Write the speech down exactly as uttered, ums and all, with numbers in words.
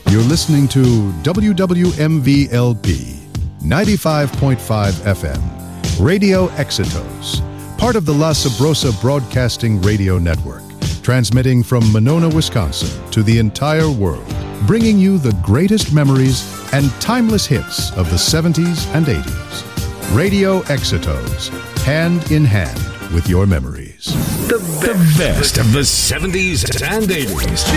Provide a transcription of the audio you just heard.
You're listening to W W M V L P ninety-five point five F M, Radio Exitos, part of the La Sabrosa Broadcasting Radio Network, transmitting from Monona, Wisconsin to the entire world, bringing you the greatest memories and timeless hits of the seventies and eighties. Radio Exitos, hand in hand with your memories. The best, the best of the seventies and eighties.